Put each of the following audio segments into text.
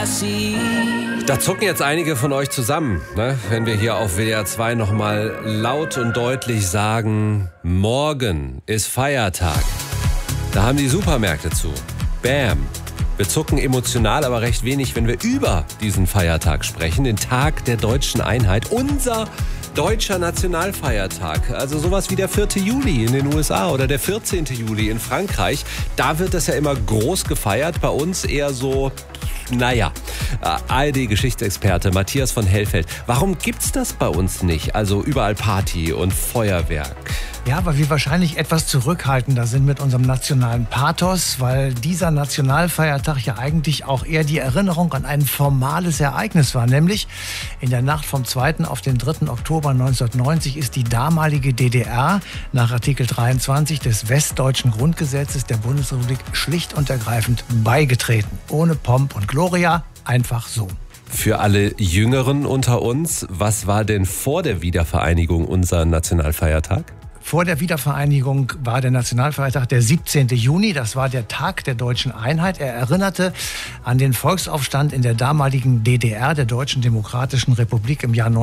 Da zucken jetzt einige von euch zusammen, ne? Wenn wir hier auf WDR 2 nochmal laut und deutlich sagen, morgen ist Feiertag. Da haben die Supermärkte zu. Bam. Wir zucken emotional, aber recht wenig, wenn wir über diesen Feiertag sprechen, den Tag der deutschen Einheit, unser deutscher Nationalfeiertag. Also sowas wie der 4. Juli in den USA oder der 14. Juli in Frankreich. Da wird das ja immer groß gefeiert, bei uns eher so, naja. ARD-Geschichtsexperte Matthias von Hellfeld. Warum gibt's das bei uns nicht? Also überall Party und Feuerwerk. Ja, weil wir wahrscheinlich etwas zurückhaltender sind mit unserem nationalen Pathos, weil dieser Nationalfeiertag ja eigentlich auch eher die Erinnerung an ein formales Ereignis war. Nämlich in der Nacht vom 2. auf den 3. Oktober 1990 ist die damalige DDR nach Artikel 23 des Westdeutschen Grundgesetzes der Bundesrepublik schlicht und ergreifend beigetreten. Ohne Pomp und Gloria, einfach so. Für alle Jüngeren unter uns, was war denn vor der Wiedervereinigung unser Nationalfeiertag? Vor der Wiedervereinigung war der Nationalfeiertag der 17. Juni. Das war der Tag der deutschen Einheit. Er erinnerte an den Volksaufstand in der damaligen DDR, der Deutschen Demokratischen Republik, im Jahr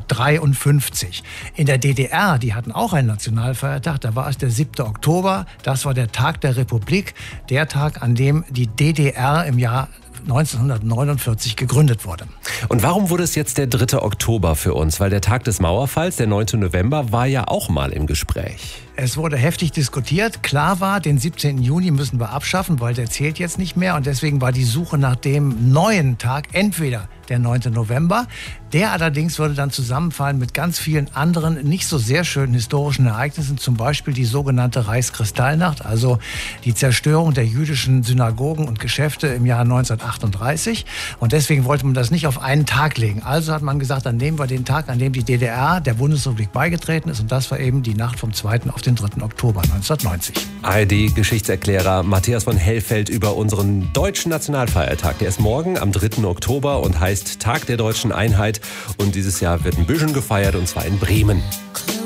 1953. In der DDR, die hatten auch einen Nationalfeiertag, da war es der 7. Oktober. Das war der Tag der Republik, der Tag, an dem die DDR im Jahr 1949 gegründet wurde. Und warum wurde es jetzt der 3. Oktober für uns? Weil der Tag des Mauerfalls, der 9. November, war ja auch mal im Gespräch. Es wurde heftig diskutiert. Klar war, den 17. Juni müssen wir abschaffen, weil der zählt jetzt nicht mehr. Und deswegen war die Suche nach dem neuen Tag entweder der 9. November. Der allerdings würde dann zusammenfallen mit ganz vielen anderen nicht so sehr schönen historischen Ereignissen. Zum Beispiel die sogenannte Reichskristallnacht, also die Zerstörung der jüdischen Synagogen und Geschäfte im Jahr 1938. Und deswegen wollte man das nicht auf einen Tag legen. Also hat man gesagt, dann nehmen wir den Tag, an dem die DDR der Bundesrepublik beigetreten ist. Und das war eben die Nacht vom 2. auf den 3. Oktober 1990. ARD-Geschichtserklärer Matthias von Hellfeld über unseren deutschen Nationalfeiertag. Der ist morgen am 3. Oktober und heißt Tag der deutschen Einheit. Und dieses Jahr wird ein bisschen gefeiert, und zwar in Bremen.